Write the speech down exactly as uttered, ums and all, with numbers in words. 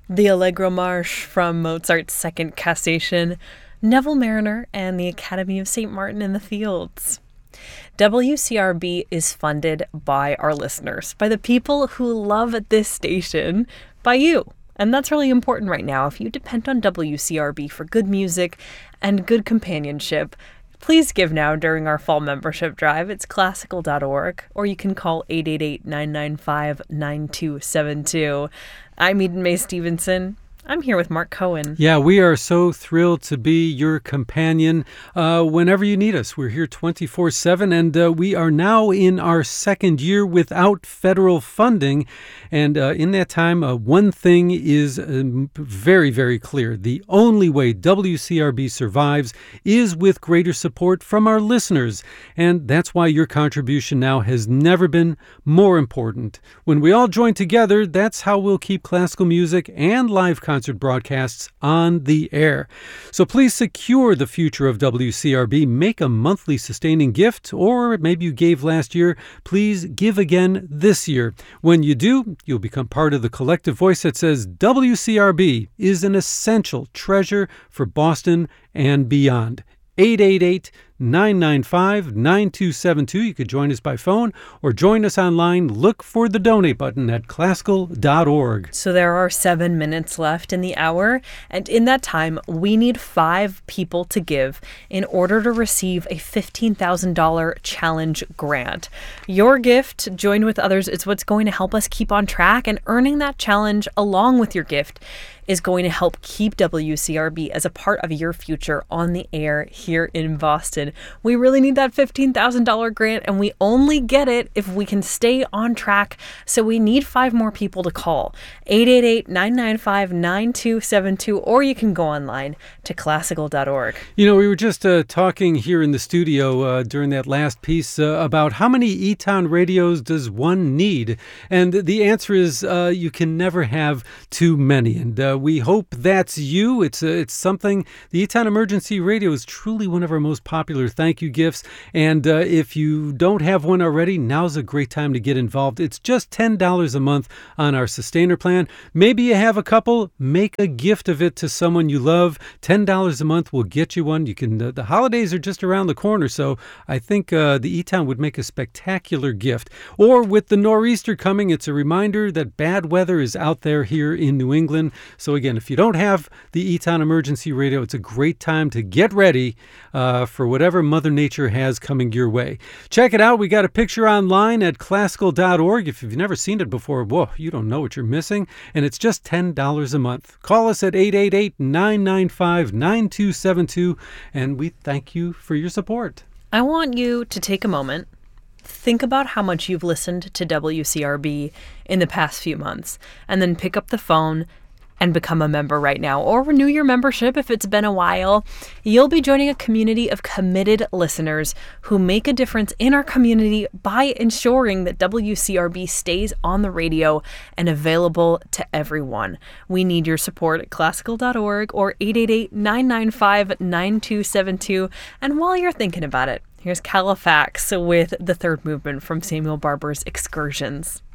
the Allegro Marche from Mozart's Second Cassation, Neville Mariner, and the Academy of Saint Martin in the Fields. W C R B is funded by our listeners, by the people who love this station, by you. And that's really important right now. If you depend on W C R B for good music and good companionship, please give now during our fall membership drive. It's classical dot org, or you can call eight eight eight, nine nine five, nine two seven two. I'm Eden Mae Stevenson. I'm here with Mark Cohen. Yeah, we are so thrilled to be your companion uh, whenever you need us. We're here twenty-four seven, and uh, we are now in our second year without federal funding. And uh, in that time, uh, one thing is uh, very, very clear. The only way W C R B survives is with greater support from our listeners. And that's why your contribution now has never been more important. When we all join together, that's how we'll keep classical music and live concert broadcasts on the air. So please secure the future of W C R B. Make a monthly sustaining gift, or maybe you gave last year. Please give again this year. When you do, you'll become part of the collective voice that says W C R B is an essential treasure for Boston and beyond. eight eight eight, nine nine five, nine two seven two. You could join us by phone or join us online. Look for the donate button at classical dot org. So there are seven minutes left in the hour, and in that time, we need five people to give in order to receive a fifteen thousand dollars challenge grant. Your gift, joined with others, is what's going to help us keep on track, and earning that challenge along with your gift is going to help keep W C R B as a part of your future on the air here in Boston. We really need that fifteen thousand dollars grant, and we only get it if we can stay on track. So we need five more people to call. eight eight eight, nine nine five, nine two seven two, or you can go online to classical dot org. You know, we were just uh, talking here in the studio uh, during that last piece uh, about how many E-Town radios does one need? And the answer is uh, you can never have too many. And uh, we hope that's you. It's uh, it's something. The E-Town Emergency Radio is truly one of our most popular thank you gifts. And uh, if you don't have one already, now's a great time to get involved. It's just ten dollars a month on our Sustainer plan. Maybe you have a couple. Make a gift of it to someone you love. ten dollars a month will get you one. You can. Uh, the holidays are just around the corner, so I think uh, the E-Town would make a spectacular gift. Or with the nor'easter coming, it's a reminder that bad weather is out there here in New England. So again, if you don't have the E-Town Emergency Radio, it's a great time to get ready uh, for whatever Mother Nature has coming your way. Check it out. We got a picture online at classical dot org. If you've never seen it before, whoa, you don't know what you're missing. And it's just ten dollars a month. Call us at eight eight eight, nine nine five, nine two seven two, and we thank you for your support. I want you to take a moment. Think about how much you've listened to W C R B in the past few months, and then pick up the phone and become a member right now, or renew your membership if it's been a while. You'll be joining a community of committed listeners who make a difference in our community by ensuring that W C R B stays on the radio and available to everyone. We need your support at classical dot org or eight eight eight, nine nine five, nine two seven two. And while you're thinking about it, here's Califax with the third movement from Samuel Barber's Excursions.